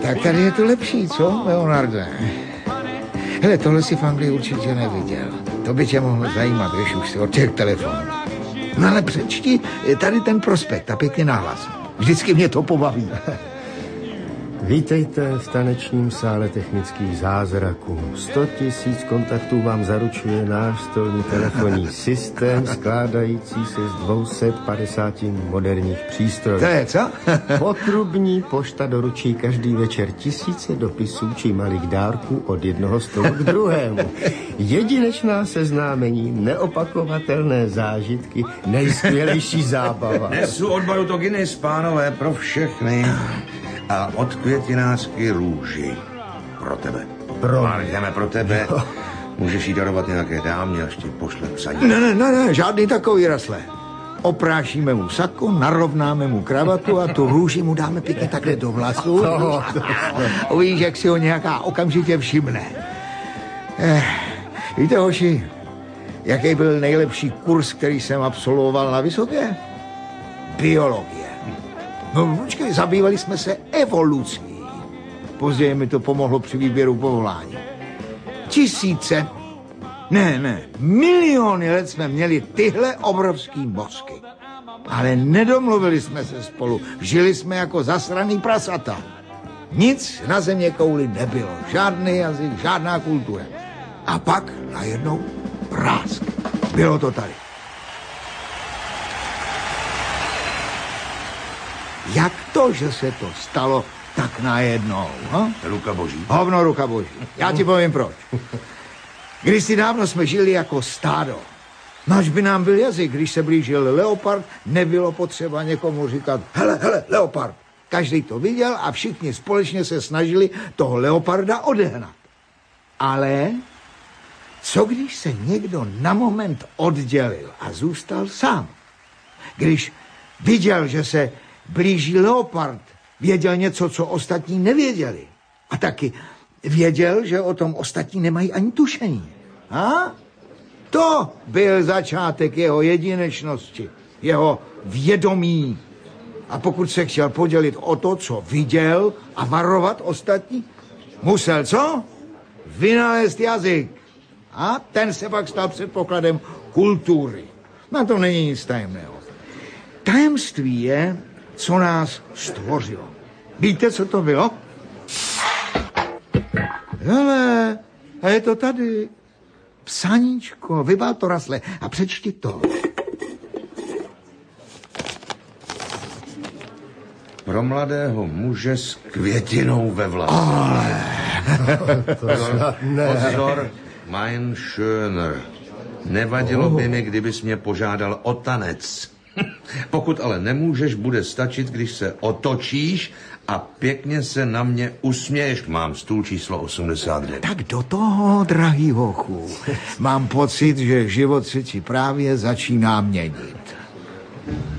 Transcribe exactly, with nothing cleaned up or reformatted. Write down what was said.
Tak tady je to lepší, co, Leonarde? Hele, tohle si v Anglii určitě neviděl. To by tě mohlo zajímat, když už si od těch telefonů. No ale přečti tady ten prospekt a pěkně nahlas. Vždycky mě to pobaví. Vítejte v tanečním sále technických zázraků. sto tisíc kontaktů vám zaručuje náš stolní telefonní systém, skládající se z dvě stě padesát moderních přístrojů. To je co? Potrubní pošta doručí každý večer tisíce dopisů či malých dárků od jednoho stolu k druhému. Jedinečná seznámení, neopakovatelné zážitky, nejskvělejší zábava. Nesu od baru to Guinness, pánové, pro všechny. A od květinářky růži. Pro tebe. Pro Jdeme pro tebe. Můžeš jí darovat nějaké dámě, až ti pošle psaní. Ne, ne, ne, ne, žádný takový rasle. Oprášíme mu sako, narovnáme mu kravatu a tu růži mu dáme pěkně takhle do vlasů. Uvidíš, jak si ho nějaká okamžitě všimne. Eh, víte, hoši, jaký byl nejlepší kurz, který jsem absolvoval na Vysoké? Biologie. No, počkej, zabývali jsme se evolucí. Později mi to pomohlo při výběru povolání. Tisíce, ne, ne, miliony let jsme měli tyhle obrovský mozky. Ale nedomluvili jsme se spolu. Žili jsme jako zasraný prasata. Nic na země kouli nebylo. Žádný jazyk, žádná kultura. A pak najednou prásk. Bylo to tady. Jak to, že se to stalo tak najednou? Ha? Ruka boží. Hovno ruka boží. Já ti povím proč. Kdysi dávno jsme žili jako stádo. Nač by nám byl jazyk, když se blížil leopard, nebylo potřeba někomu říkat hele, hele, leopard. Každý to viděl a všichni společně se snažili toho leoparda odehnat. Ale co když se někdo na moment oddělil a zůstal sám? Když viděl, že se blíží leopard, věděl něco, co ostatní nevěděli. A taky věděl, že o tom ostatní nemají ani tušení. A? To byl začátek jeho jedinečnosti, jeho vědomí. A pokud se chtěl podělit o to, co viděl a varovat ostatní, musel co? Vynalézt jazyk. A ten se pak stal předpokladem kultury. Na to není nic tajemného. Tajemství je, co nás stvořilo. Víte, co to bylo? Hele, a je to tady. Psaníčko, vybal to rasle a přečti to. Pro mladého muže s květinou ve vlasech. Ale... Pozor, pozor, mein Schöner. Nevadilo by mi, kdybys mě požádal o tanec. Pokud ale nemůžeš, bude stačit, když se otočíš a pěkně se na mě usměješ. Mám stůl číslo osmdesát devět. Tak do toho, drahý hochu. Mám pocit, že život se ti právě začíná měnit.